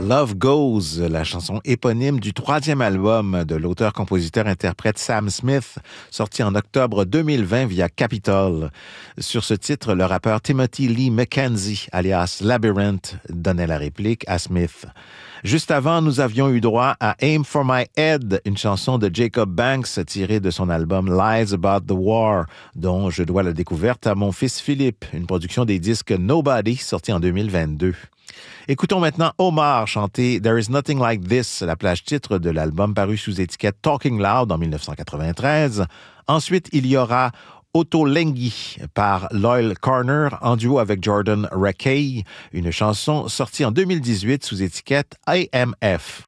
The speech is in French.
Love Goes, la chanson éponyme du troisième album de l'auteur-compositeur-interprète Sam Smith, sorti en octobre 2020 via Capitol. Sur ce titre, le rappeur Timothy Lee McKenzie, alias Labyrinth, donnait la réplique à Smith. Juste avant, nous avions eu droit à Aim for My Head, une chanson de Jacob Banks tirée de son album Lies About the War, dont je dois la découverte à mon fils Philippe, une production des disques Nobody, sorti en 2022. Écoutons maintenant Omar chanter There is Nothing Like This, la plage titre de l'album paru sous étiquette Talking Loud en 1993. Ensuite, il y aura Ottolenghi par Loyle Corner en duo avec Jordan Rakei, une chanson sortie en 2018 sous étiquette AMF.